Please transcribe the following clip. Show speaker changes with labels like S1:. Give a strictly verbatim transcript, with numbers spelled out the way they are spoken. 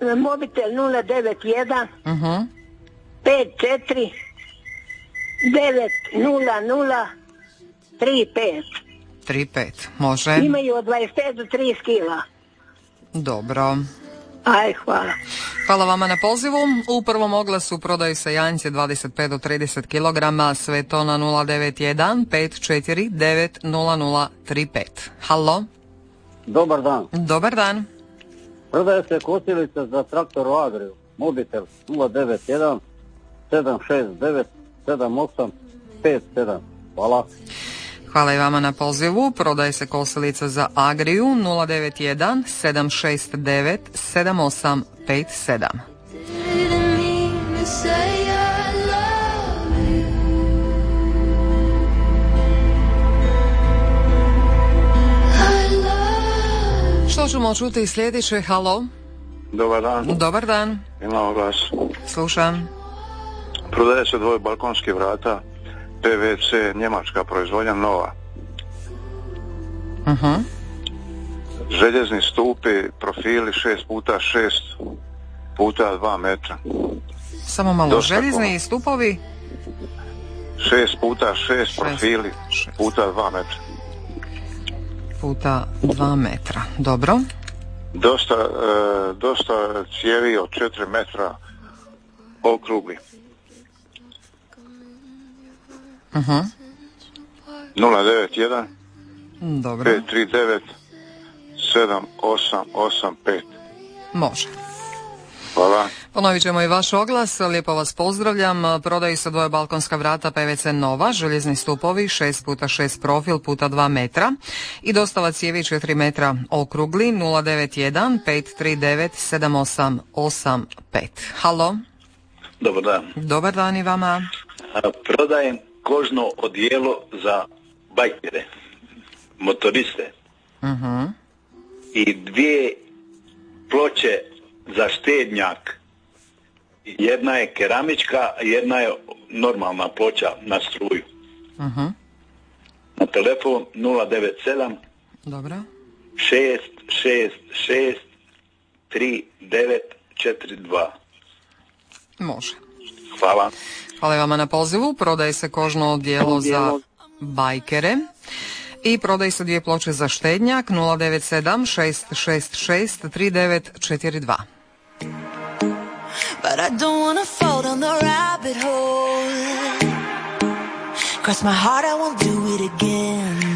S1: mobitel nula devet jedan
S2: Uh-huh.
S1: pet četiri devet nula nula tri pet.
S2: tri pet, može.
S1: Imaju od dvadeset pet do trideset kila.
S2: Dobro.
S1: Aj, hvala.
S2: Hvala vama na pozivu. U prvom oglasu prodaju se janjci dvadeset pet do trideset kilograma, sve to na nula devet jedan pet četiri devet nula nula tri pet. Halo?
S3: Dobar dan.
S2: Dobar dan.
S3: Prodaje se kosilica za traktor u Agriju. Mobitel nula devet jedan sedam šest devet sedam osam pet sedam. Hvala.
S2: Hvala i vama na pozivu. Prodaje se kosilica za Agriju nula devet jedan sedam šest devet sedam osam pet sedam. Što ćemo čuti sljedeće? Halo?
S4: Dobar dan.
S2: Dobar dan.
S4: Imamo glas.
S2: Slušam.
S4: Prodaje se dvoje balkonskih vrata, P V C, njemačka proizvodnja, nova.
S2: Uh-huh.
S4: Željezni stupi, profili šest puta šest puta dva metra.
S2: Samo malo.
S4: Dosta
S2: Željezni
S4: puno.
S2: stupovi?
S4: šest puta šest profili
S2: šest.
S4: puta dva metra.
S2: Puta dva metra. Dobro.
S4: Dosta, e, dosta cijevi od četiri metra okrugli.
S2: Uh-huh.
S4: nula devet jedan
S2: Dobro.
S4: pet tri devet sedam osam osam pet.
S2: Može.
S4: Hvala.
S2: Ponovit ćemo i vaš oglas. Lijepo vas pozdravljam. Prodaju se dvoje balkonska vrata P V C nova, željezni stupovi šest puta šest profil puta dva metra i dostava cijevi četiri metra okrugli nula devet jedan pet tri devet sedam osam osam pet. Halo?
S5: Dobar dan.
S2: Dobar dan i vama.
S5: A, prodajem kožno odijelo za bajkere, motoriste.
S2: Uh-huh.
S5: I dvije ploče za štednjak. Jedna je keramička, a jedna je normalna ploča na struju.
S2: Uh-huh.
S5: Na telefon nula devet sedam
S2: Dobro.
S5: šest šest šest tri devet četiri dva.
S2: Može.
S5: Hvala.
S2: Hvala vama na pozivu. Prodaje se kožno odijelo za bajkere i prodaje se dvije ploče za štednjak nula devet sedam šest šest šest tri devet četiri dva.
S6: But I don't wanna fall down the rabbit hole. Cross my heart, I won't do it again.